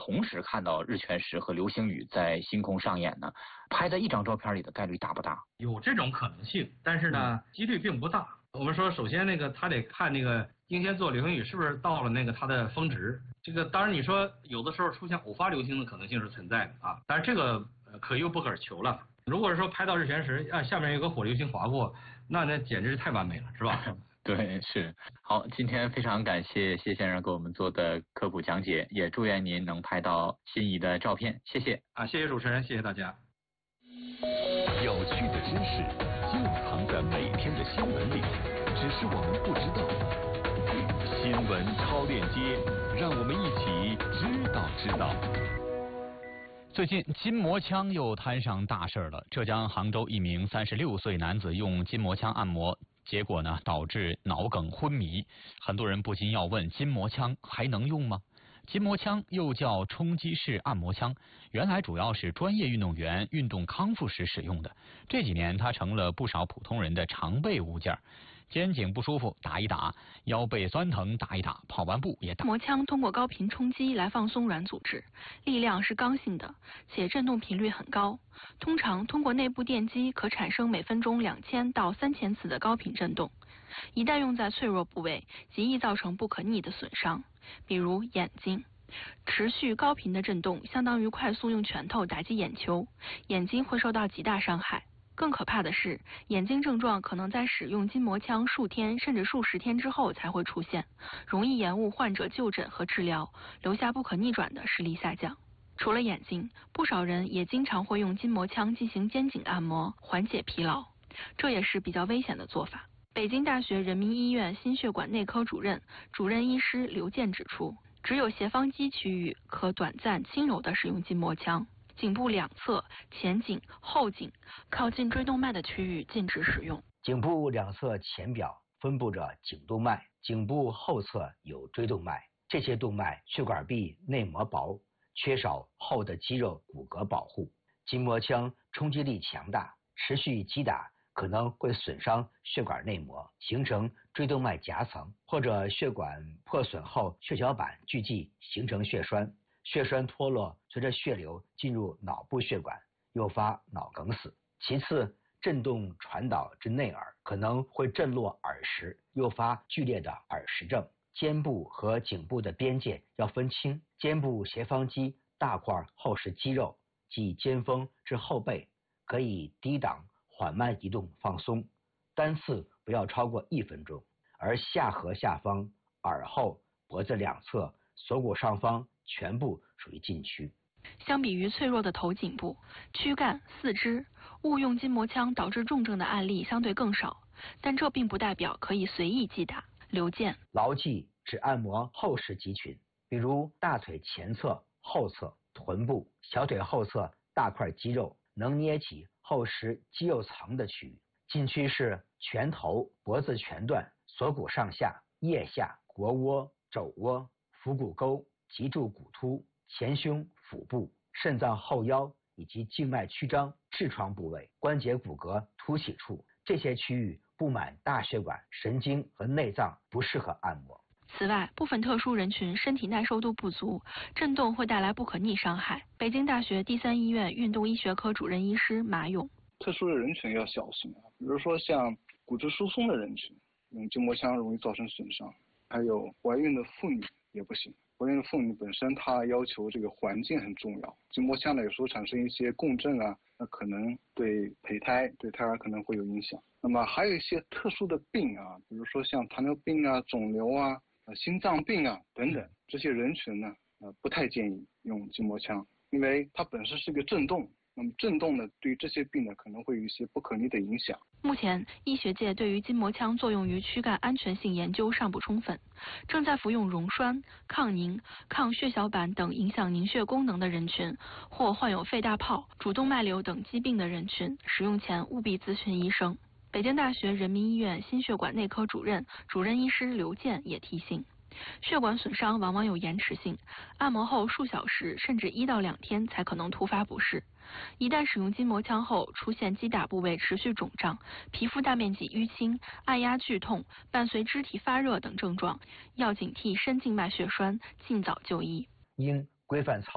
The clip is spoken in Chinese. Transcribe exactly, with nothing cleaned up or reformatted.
同时看到日全食和流星雨在星空上演呢？拍在一张照片里的概率大不大？ 有这种可能性，但是呢，几率并不大。我们说，首先那个他得看那个英仙座流星雨是不是到了那个它的峰值。这个当然你说有的时候出现偶发流星的可能性是存在的啊，但是这个可遇不可求了。如果是说拍到日全食啊，下面有个火流星划过，那那简直是太完美了，是吧？ 对，是。好，今天非常感谢谢先生给我们做的科普讲解，也祝愿您能拍到心仪的照片，谢谢。 啊，谢谢主持人，谢谢大家。 有趣的知识就藏在每天的新闻里，只是我们不知道。新闻超链接，让我们一起知道知道。 最近筋膜枪又摊上大事了，浙江杭州一名三十六岁男子用筋膜枪按摩，结果呢导致脑梗昏迷。很多人不禁要问，筋膜枪还能用吗？筋膜枪又叫冲击式按摩枪，原来主要是专业运动员运动康复时使用的。这几年它成了不少普通人的常备物件。肩颈不舒服打一打，腰背酸疼打一打，跑完步也打。 筋膜枪通过高频冲击来放松软组织，力量是刚性的，且振动频率很高。通常通过内部电击可产生每分钟两千到三千次的高频振动，一旦用在脆弱部位，极易造成不可逆的损伤，比如眼睛。持续高频的振动相当于快速用拳头打击眼球，眼睛会受到极大伤害。更可怕的是，眼睛症状可能在使用筋膜枪数天甚至数十天之后才会出现，容易延误患者就诊和治疗，留下不可逆转的视力下降。除了眼睛，不少人也经常会用筋膜枪进行肩颈按摩，缓解疲劳，这也是比较危险的做法。北京大学人民医院心血管内科主任、主任医师刘健指出，只有斜方肌区域可短暂轻柔地使用筋膜枪。颈部两侧、前颈、后颈、靠近椎动脉的区域禁止使用。 颈部两侧前表分布着颈动脉，颈部后侧有椎动脉。这些动脉血管壁内膜薄，缺少厚的肌肉骨骼保护。筋膜枪冲击力强大，持续击打可能会损伤血管内膜，形成椎动脉夹层，或者血管破损后血小板聚集形成血栓。血栓脱落，随着血流进入脑部血管，诱发脑梗死。其次，振动传导至内耳，可能会震落耳石，诱发剧烈的耳石症。肩部和颈部的边界要分清，肩部斜方肌大块厚实肌肉，即肩峰至后背，可以低档缓慢移动放松，单次不要超过一分钟。而下颌下方、耳后、脖子两侧、锁骨上方全部属于禁区。 相比于脆弱的头颈部、躯干、四肢，误用筋膜枪导致重症的案例相对更少，但这并不代表可以随意击打。刘健， 牢记只按摩厚实肌群，比如大腿前侧、后侧、臀部、小腿后侧大块肌肉，能捏起厚实肌肉层的区域。禁区是拳头、脖子前段、锁骨上下、腋下、腘窝、肘窝、腹股沟、脊柱骨突、前胸、腹部、肾脏后腰以及静脉曲张、痔疮部位、关节骨骼凸起处，这些区域布满大血管、神经和内脏，不适合按摩。 此外，部分特殊人群身体耐受度不足，震动会带来不可逆伤害。北京大学第三医院运动医学科主任医师马勇， 特殊的人群要小心啊，比如说像骨质疏松的人群，用筋膜枪容易造成损伤，还有怀孕的妇女也不行。怀孕的妇女本身她要求这个环境很重要，筋膜枪呢有时候产生一些共振啊，那可能对胚胎对胎儿可能会有影响。那么还有一些特殊的病啊，比如说像糖尿病啊、肿瘤啊、呃、心脏病啊等等，这些人群呢呃不太建议用筋膜枪，因为它本身是个震动，那么震动呢对于这些病呢可能会有一些不可逆的影响。 目前，医学界对于筋膜枪作用于躯干安全性研究尚不充分，正在服用溶栓、抗凝、抗血小板等影响凝血功能的人群，或患有肺大泡、主动脉瘤等疾病的人群，使用前务必咨询医生。北京大学人民医院心血管内科主任、主任医师刘健也提醒，血管损伤往往有延迟性，按摩后数小时甚至一到两天才可能突发不适。一旦使用筋膜枪后出现击打部位持续肿胀、皮肤大面积淤青、按压剧痛、伴随肢体发热等症状，要警惕深静脉血栓，尽早就医。 应规范操